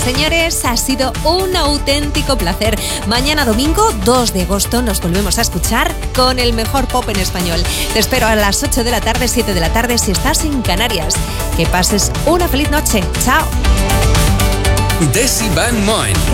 señores, ha sido un auténtico placer. Mañana domingo, 2 de agosto, nos volvemos a escuchar con el mejor pop en español. Te espero a las 8 de la tarde, 7 de la tarde, si estás en Canarias. Que pases una feliz noche. Chao. Desi Van Moen.